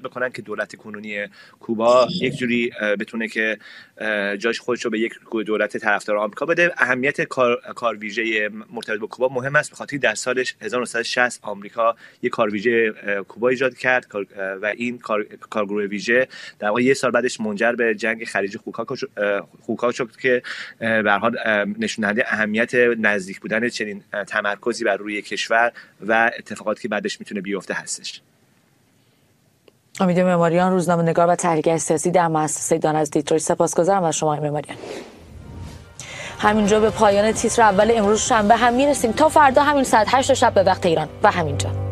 بکنن که دولت کنونی کوبا یک جوری بتونه که جاش خودش رو به یک دولت طرفدار آمریکا بده. اهمیت کار ویژه مرتبط با کوبا مهم است، به خاطر در سال 1960 آمریکا یک کار ویژه کوبا ایجاد کرد و این کارگروه ویژه در واقع یک سال بعدش منجر به جنگ خلیج خوکا شد که به هر حال نشون دهنده اهمیت نزدیک بودن چنین تمرکزی بر روی کشور و اتفاقاتی که بعدش میتونه بیفته هستش. امید معماریان، روزنامه‌نگار و تحلیلگر سیاسی در مؤسسه دان از دیترویت. سپاسگزارم از شما معماریان. همینجا به پایان تیتر اول امروز شنبه هم میرسیم. تا فردا همین ساعت 8 شب به وقت ایران و همینجا.